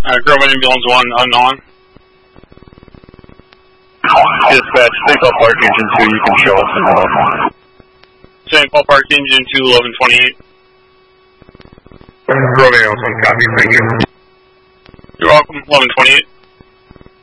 Grove Ambulance 1 unknown. Dispatch, St. Paul Park Engine 2, you can show us as well. St. Paul Park Engine 2, 1128. Grove Ambulance 1, copy, thank you. You're welcome, 1128.